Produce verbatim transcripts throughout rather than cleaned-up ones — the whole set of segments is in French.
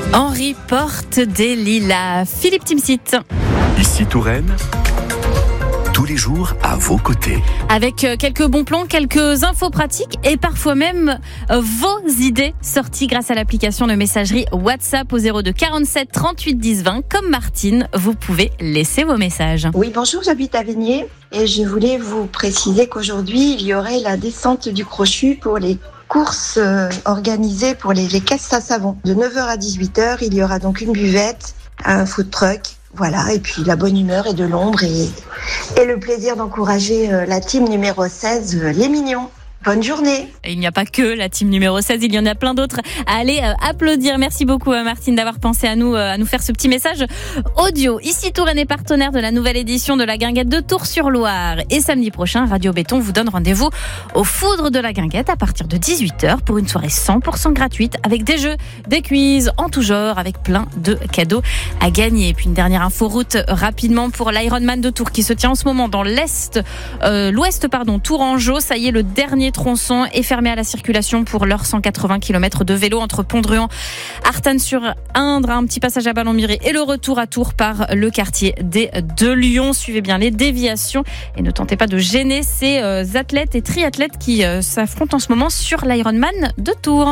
Henri porte des lilas. Philippe Timsit. Ici Touraine, tous les jours à vos côtés. Avec quelques bons plans, quelques infos pratiques et parfois même vos idées sorties grâce à l'application de messagerie WhatsApp au zéro deux quarante-sept trente-huit dix vingt. Comme Martine, vous pouvez laisser vos messages. Oui, bonjour, j'habite à Vigné et je voulais vous préciser qu'aujourd'hui, il y aurait la descente du Crochu pour les courses euh, organisées pour les, les caisses à savon. De neuf heures à dix-huit heures, il y aura donc une buvette, un food truck. Voilà, et puis la bonne humeur et de l'ombre et, et le plaisir d'encourager euh, la team numéro seize, euh, les mignons. Bonne journée. Et il n'y a pas que la team numéro seize, il y en a plein d'autres à aller euh, applaudir. Merci beaucoup euh, Martine d'avoir pensé à nous, euh, à nous faire ce petit message audio. Ici Touraine est partenaire de la nouvelle édition de la Guinguette de Tours-sur-Loire. Et samedi prochain, Radio Béton vous donne rendez-vous au Foudre de la Guinguette à partir de dix-huit heures pour une soirée cent pour cent gratuite avec des jeux, des quiz en tout genre, avec plein de cadeaux à gagner. Et puis une dernière info route rapidement pour l'Ironman de Tours qui se tient en ce moment dans l'Est, euh, l'Ouest pardon, Tourangeau. Ça y est, le dernier tronçon est fermé à la circulation pour leurs cent quatre-vingts kilomètres de vélo entre Pont-de-Ruan, Artanne-sur-Indre, un petit passage à Ballon-Miré et le retour à Tours par le quartier des Deux Lions. Suivez bien les déviations et ne tentez pas de gêner ces euh, athlètes et triathlètes qui euh, s'affrontent en ce moment sur l'Ironman de Tours.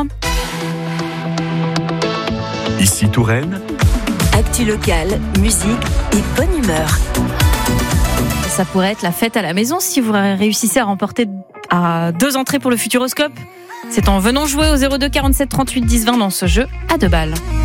Ici Touraine, actu locale, musique et bonne humeur. Ça pourrait être la fête à la maison si vous réussissez à remporter à deux entrées pour le Futuroscope. C'est en venant jouer au zéro deux quarante-sept trente-huit dix vingt dans ce jeu à deux balles.